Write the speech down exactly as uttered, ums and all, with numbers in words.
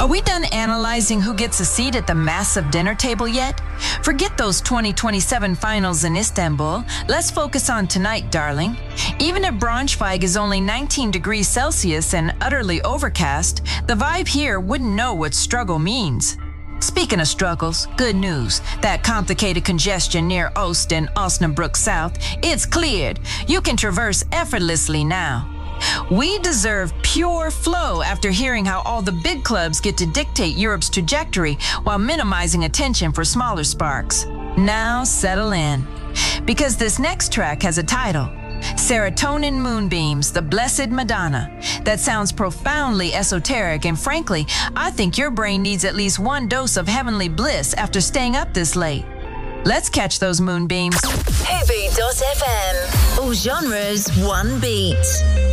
Are we done analyzing who gets a seat at the massive dinner table yet? Forget those twenty twenty-seven finals in Istanbul. Let's focus on tonight, darling. Even if Braunschweig is only nineteen degrees Celsius and utterly overcast, the vibe here wouldn't know what struggle means. Speaking of struggles, good news. That complicated congestion near Oost and Osnabrück South, it's cleared. You can traverse effortlessly now. We deserve pure flow after hearing how all the big clubs get to dictate Europe's trajectory while minimizing attention for smaller sparks. Now settle in, because this next track has a title, Serotonin Moonbeams, the Blessed Madonna. That sounds profoundly esoteric, and frankly, I think your brain needs at least one dose of heavenly bliss after staying up this late. Let's catch those moonbeams. Heavy dot F M. All genres, one beat.